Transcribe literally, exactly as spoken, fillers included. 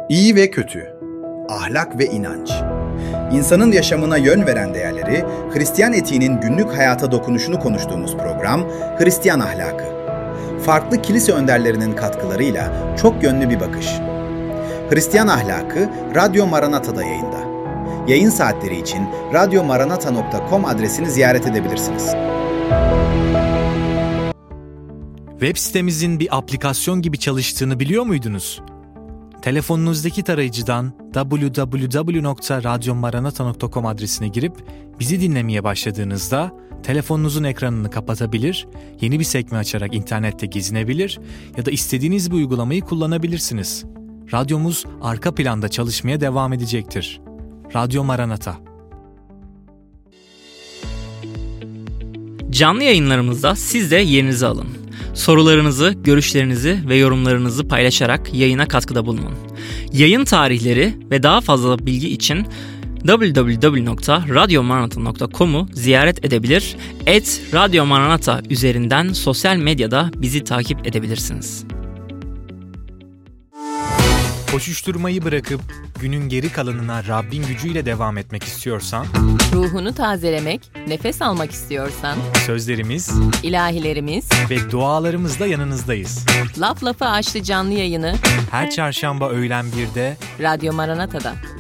İyi ve kötü, ahlak ve inanç. İnsanın yaşamına yön veren değerleri, Hristiyan etiğinin günlük hayata dokunuşunu konuştuğumuz program Hristiyan Ahlakı. Farklı kilise önderlerinin katkılarıyla çok yönlü bir bakış. Hristiyan Ahlakı, Radyo Maranata'da yayında. Yayın saatleri için radyo maranata nokta com adresini ziyaret edebilirsiniz. Web sitemizin bir aplikasyon gibi çalıştığını biliyor muydunuz? Telefonunuzdaki tarayıcıdan double-u double-u double-u nokta radyo maranata nokta com adresine girip bizi dinlemeye başladığınızda telefonunuzun ekranını kapatabilir, yeni bir sekme açarak internette gezinebilir ya da istediğiniz bir uygulamayı kullanabilirsiniz. Radyomuz arka planda çalışmaya devam edecektir. Radyo Maranata. Canlı yayınlarımızda siz de yerinizi alın. Sorularınızı, görüşlerinizi ve yorumlarınızı paylaşarak yayına katkıda bulunun. Yayın tarihleri ve daha fazla bilgi için double-u double-u double-u nokta radyo maranata nokta com'u ziyaret edebilir, et radyo maranata üzerinden sosyal medyada bizi takip edebilirsiniz. Koşuşturmayı bırakıp günün geri kalanına Rabbin gücüyle devam etmek istiyorsan, ruhunu tazelemek, nefes almak istiyorsan, sözlerimiz, ilahilerimiz ve dualarımızla yanınızdayız. Laf Lafı Açtı canlı yayını her çarşamba öğlen birde Radyo Maranata'da.